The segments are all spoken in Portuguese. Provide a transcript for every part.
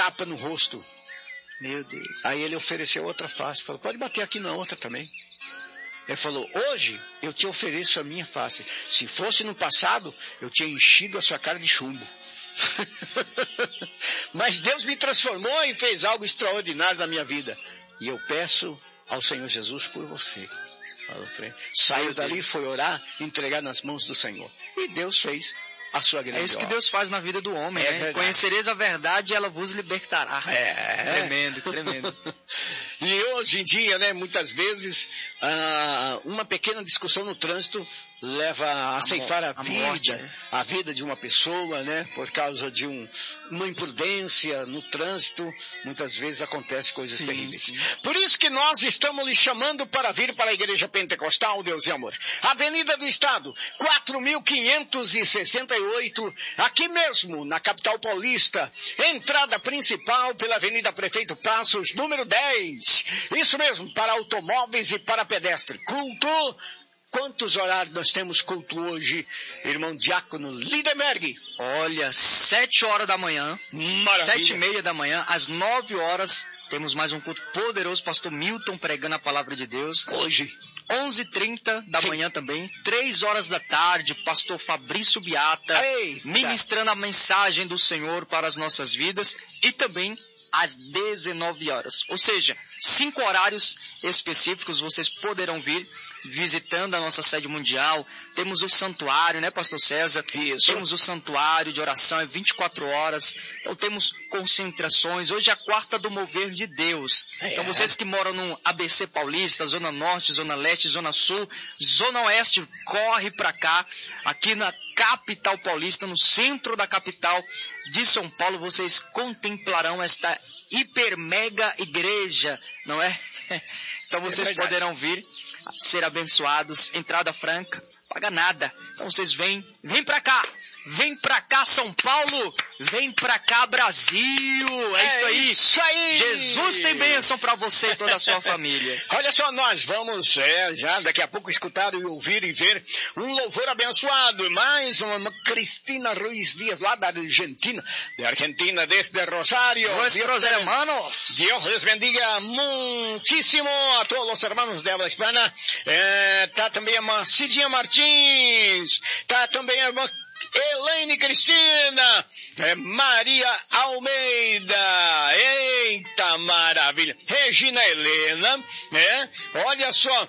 tapa no rosto. Meu Deus. Aí ele ofereceu outra face, falou, pode bater aqui na outra também. Ele falou, hoje eu te ofereço a minha face. Se fosse no passado, eu tinha enchido a sua cara de chumbo. Mas Deus me transformou e fez algo extraordinário na minha vida. E eu peço ao Senhor Jesus por você. Saiu dali, foi orar, entregar nas mãos do Senhor. E Deus fez a sua grande obra. É isso que Deus faz na vida do homem, né? Verdade. Conhecereis a verdade e ela vos libertará. Tremendo, tremendo. E hoje em dia, né, muitas vezes, uma pequena discussão no trânsito leva a ceifar a vida de uma pessoa, né, por causa de uma imprudência no trânsito. Muitas vezes acontecem coisas terríveis. Sim. Por isso que nós estamos lhe chamando para vir para a Igreja Pentecostal Deus e Amor. Avenida do Estado, 4.568, aqui mesmo, na capital paulista. Entrada principal pela Avenida Prefeito Passos, número 10. Isso mesmo, para automóveis e para pedestre. Culto. Quantos horários nós temos culto hoje, irmão Diácono Lindenberg? Olha, 7 horas da manhã, 7h30 da manhã, às 9 horas, temos mais um culto poderoso, pastor Milton pregando a palavra de Deus. Hoje. 11h30 da manhã também, 3 horas da tarde, pastor Fabrício Biata, ministrando a mensagem do Senhor para as nossas vidas, e também às 19 horas. Ou seja, 5 horários específicos vocês poderão vir visitando a nossa sede mundial. Temos o santuário, né, pastor César? Isso. Temos o santuário de oração, é 24 horas. Então temos concentrações. Hoje é a quarta do mover de Deus. Então vocês que moram no ABC Paulista, Zona Norte, Zona Leste, Zona Sul, Zona Oeste, corre para cá. Aqui na capital paulista, no centro da capital de São Paulo, vocês contemplarão esta hiper mega igreja, não é? Então vocês poderão vir ser abençoados, entrada franca, paga nada. Então vocês vem pra cá. Vem pra cá, São Paulo. Vem pra cá, Brasil. É isso aí. Jesus tem bênção pra você e toda a sua família. Olha só, nós vamos já daqui a pouco escutar e ouvir e ver um louvor abençoado. Mais uma Cristina Ruiz Dias, lá da Argentina. De Argentina, desde Rosario. Nuestros hermanos. Dios les bendiga muchísimo a todos los hermanos de habla hispana. Tá também a irmã Cidinha Martins. Tá também a irmã Elaine Cristina, Maria Almeida, eita maravilha, Regina Helena, olha só,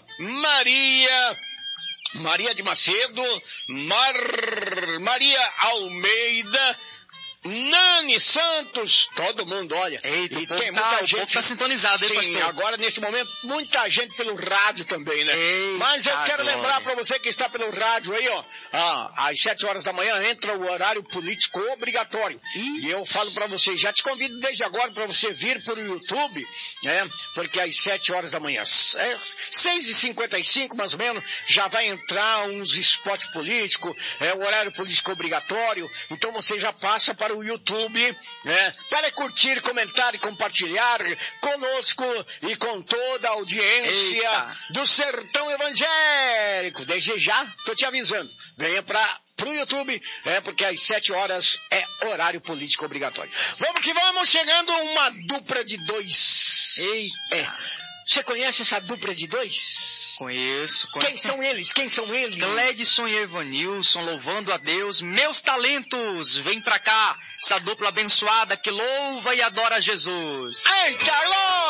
Maria de Macedo, Maria Almeida, Nani Santos, todo mundo, olha. Eita, e tem muita gente. Tá sintonizado, hein, pastor? Sim, agora nesse momento, muita gente pelo rádio também, né? Eita, mas eu quero lembrar para você que está pelo rádio aí, ó. Às 7 horas da manhã entra o horário político obrigatório. E eu falo para você, já te convido desde agora para você vir pro YouTube, porque às 7 horas da manhã, 6h55 mais ou menos, já vai entrar uns spots políticos, o horário político obrigatório. Então você já passa para o YouTube, para curtir, comentar e compartilhar conosco e com toda a audiência do Sertão Evangélico. Desde já, tô te avisando, venha pro YouTube, porque às 7 horas é horário político obrigatório. Vamos que vamos, chegando uma dupla de 2. Você conhece essa dupla de 2? Conheço. Quem são eles? Gledson e Evanilson, louvando a Deus. Meus talentos, vem pra cá. Essa dupla abençoada que louva e adora Jesus. Eita, louva!